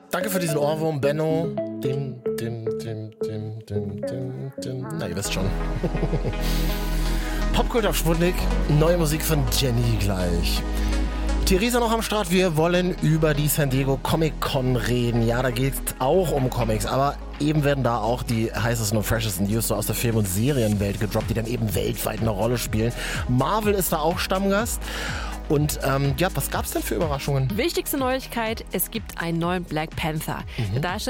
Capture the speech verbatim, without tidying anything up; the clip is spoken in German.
Danke für diesen Ohrwurm, Benno. Dim, dim, dim, dim, dim, dim, dim. Na, ihr wisst schon. Popkult auf Sputnik, neue Musik von Jenny gleich. Theresa noch am Start. Wir wollen über die San Diego Comic Con reden. Ja, da geht es auch um Comics, aber eben werden da auch die heißesten und freshesten News so aus der Film- und Serienwelt gedroppt, die dann eben weltweit eine Rolle spielen. Marvel ist da auch Stammgast. Und ähm, ja, was gab's denn für Überraschungen? Wichtigste Neuigkeit, es gibt einen neuen Black Panther. Mhm. Der Darsteller